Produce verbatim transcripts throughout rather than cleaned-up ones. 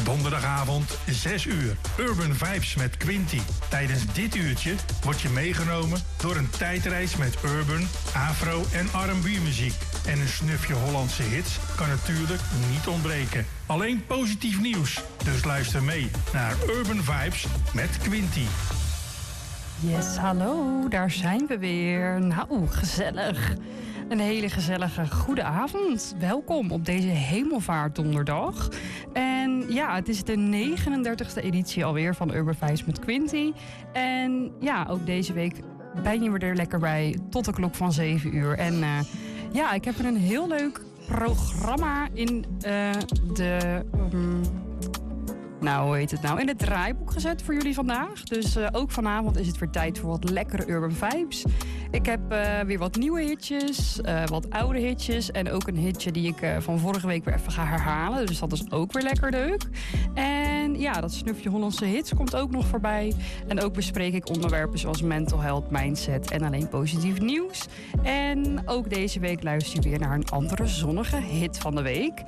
Donderdagavond, zes uur. Urban Vibes met Quinty. Tijdens dit uurtje word je meegenomen door een tijdreis met urban, afro en R en B muziek. En een snufje Hollandse hits kan natuurlijk niet ontbreken. Alleen positief nieuws. Dus luister mee naar Urban Vibes met Quinty. Yes, hallo, daar zijn we weer. Nou, gezellig. Een hele gezellige goede avond. Welkom op deze hemelvaartdonderdag. En ja, het is de negenendertigste editie alweer van Urban Vibes met Quinty. En ja, ook deze week ben je er lekker bij tot de klok van zeven uur. En uh, ja, ik heb er een heel leuk programma in uh, de... Um, Nou, hoe heet het nou? In het draaiboek gezet voor jullie vandaag. Dus uh, ook vanavond is het weer tijd voor wat lekkere urban vibes. Ik heb uh, weer wat nieuwe hitjes, uh, wat oude hitjes. En ook een hitje die ik uh, van vorige week weer even ga herhalen. Dus dat is ook weer lekker leuk. En ja, dat snufje Hollandse hits komt ook nog voorbij. En ook bespreek ik onderwerpen zoals mental health, mindset en alleen positief nieuws. En ook deze week luister je weer naar een andere zonnige hit van de week.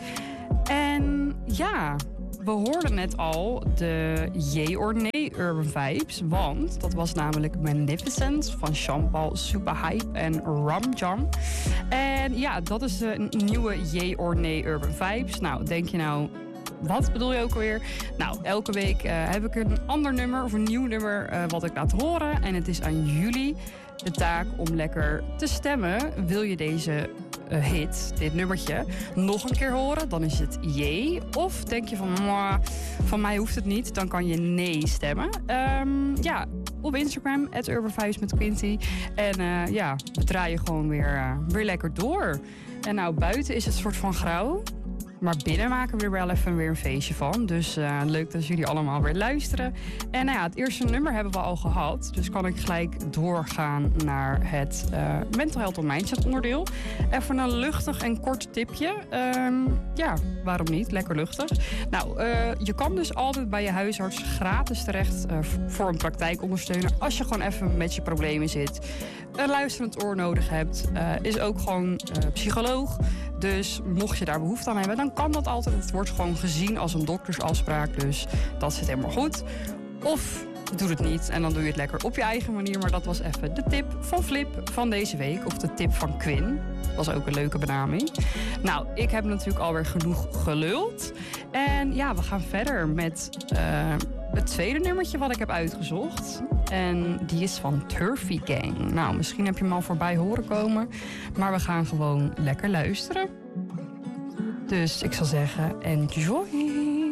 En ja... We hoorden net al de Yay or Nee Urban Vibes, want dat was namelijk Magnificent van Jean-Paul Superhype en Ram Jam. En ja, dat is de nieuwe Yay or Nee Urban Vibes. Nou, denk je nou, wat bedoel je ook alweer? Nou, elke week uh, heb ik een ander nummer of een nieuw nummer uh, wat ik laat horen. En het is aan jullie de taak om lekker te stemmen. Wil je deze uh, hit, dit nummertje, nog een keer horen? Dan is het jee. Of denk je van, van mij hoeft het niet, dan kan je nee stemmen. Um, ja, op Instagram, at Urban Vibes met Quinty. En uh, ja, we draaien gewoon weer, uh, weer lekker door. En nou, buiten is het soort van grauw. Maar binnen maken we er wel even weer een feestje van. Dus uh, leuk dat jullie allemaal weer luisteren. En nou ja, het eerste nummer hebben we al gehad. Dus kan ik gelijk doorgaan naar het uh, mental health en mindset onderdeel. Even een luchtig en kort tipje. Um, ja, waarom niet? Lekker luchtig. Nou, uh, je kan dus altijd bij je huisarts gratis terecht uh, voor een praktijkondersteuner. Als je gewoon even met je problemen zit. Een luisterend oor nodig hebt. Uh, is ook gewoon uh, psycholoog. Dus mocht je daar behoefte aan hebben, dan kan dat altijd. Het wordt gewoon gezien als een doktersafspraak. Dus dat zit helemaal goed. Of doe het niet en dan doe je het lekker op je eigen manier. Maar dat was even de tip van Flip van deze week. Of de tip van Quinn. Dat was ook een leuke benaming. Nou, ik heb natuurlijk alweer genoeg geluld. En ja, we gaan verder met uh, het tweede nummertje wat ik heb uitgezocht. En die is van Turfy Gang. Nou, misschien heb je hem al voorbij horen komen. Maar we gaan gewoon lekker luisteren. Dus ik zal zeggen, enjoy!